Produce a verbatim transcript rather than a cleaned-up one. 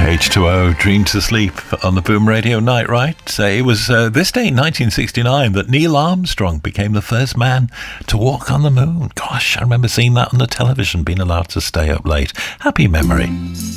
H two O, Dream to Sleep on the Boom Radio Night Right. Uh, it was uh, this day in nineteen sixty-nine that Neil Armstrong became the first man to walk on the moon. Gosh, I remember seeing that on the television, being allowed to stay up late. Happy memory.